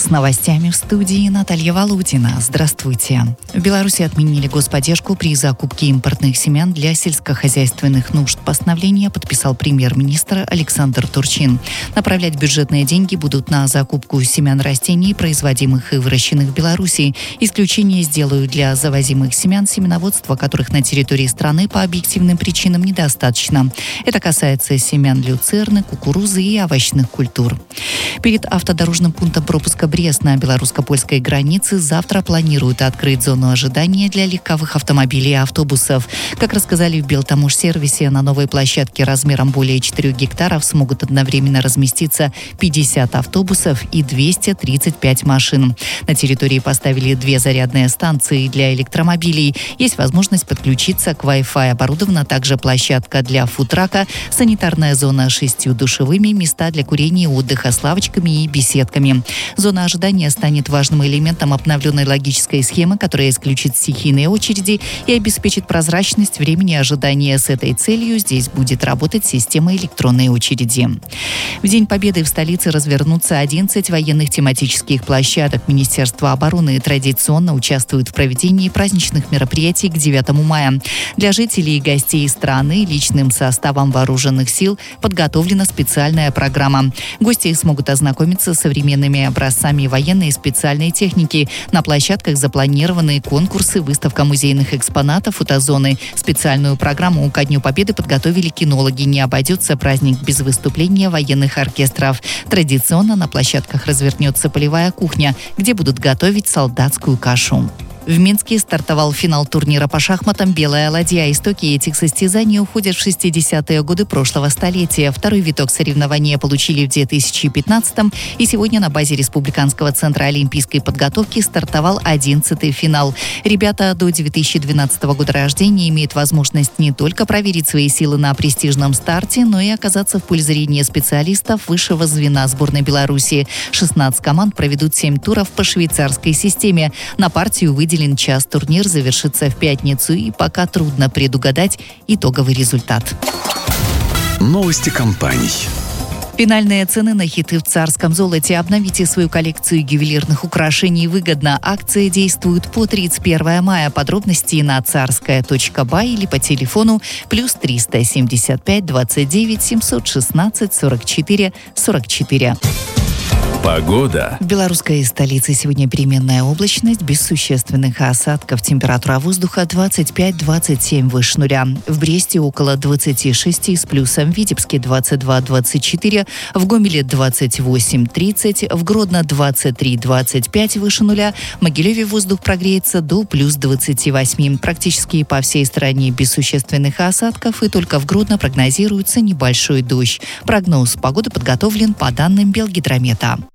С новостями в студии Наталья Володина. Здравствуйте. В Беларуси отменили господдержку при закупке импортных семян для сельскохозяйственных нужд. Постановление подписал премьер-министр Александр Турчин. Направлять бюджетные деньги будут на закупку семян растений, производимых и выращенных в Беларуси. Исключение сделают для завозимых семян, семеноводства которых на территории страны по объективным причинам недостаточно. Это касается семян люцерны, кукурузы и овощных культур. Перед автодорожным пунктом пропуска Брест на белорусско-польской границе завтра планируют открыть зону ожидания для легковых автомобилей и автобусов. Как рассказали в Белтамож-сервисе, на новой площадке размером более 4 гектаров смогут одновременно разместиться 50 автобусов и 235 машин. На территории поставили 2 зарядные станции для электромобилей. Есть возможность подключиться к Wi-Fi. Оборудована также площадка для фудтрака, санитарная зона с 6 душевыми, места для курения и отдыха с лавочками и беседками. Зона ожидания станет важным элементом обновленной логической схемы, которая исключит стихийные очереди и обеспечит прозрачность времени ожидания. С этой целью здесь будет работать система электронной очереди. В День Победы в столице развернутся 11 военных тематических площадок. Министерство обороны традиционно участвует в проведении праздничных мероприятий к 9 мая. Для жителей и гостей страны личным составом вооруженных сил подготовлена специальная программа. Гости смогут ознакомиться с современными образцами военной и специальной техники. На площадках запланированы конкурсы, выставка музейных экспонатов, фотозоны. Специальную программу ко Дню Победы подготовили кинологи. Не обойдется праздник без выступления военных оркестров. Традиционно на площадках развернется полевая кухня, где будут готовить солдатскую кашу. В Минске стартовал финал турнира по шахматам «Белая ладья». Истоки этих состязаний уходят в 60-е годы прошлого столетия. Второй виток соревнования получили в 2015-м, и сегодня на базе Республиканского центра олимпийской подготовки стартовал 11-й финал. Ребята до 2012 года рождения имеют возможность не только проверить свои силы на престижном старте, но и оказаться в поле зрения специалистов высшего звена сборной Беларуси. 16 команд проведут 7 туров по швейцарской системе. На партию выделен час. Турнир завершится в пятницу, и пока трудно предугадать итоговый результат. Новости компаний. Финальные цены на хиты в царском золоте. Обновите свою коллекцию ювелирных украшений выгодно. Акции действуют по 31 мая. Подробности на царская.бай или по телефону +3 175 29 716 44 44. Погода. В белорусской столице сегодня переменная облачность, без существенных осадков. Температура воздуха 25-27 выше нуля. В Бресте около 26 с плюсом. В Витебске 22-24. В Гомеле 28-30. В Гродно 23-25 выше нуля. В Могилеве воздух прогреется до +28. Практически по всей стране без существенных осадков. И только в Гродно прогнозируется небольшой дождь. Прогноз погоды подготовлен по данным Белгидромета.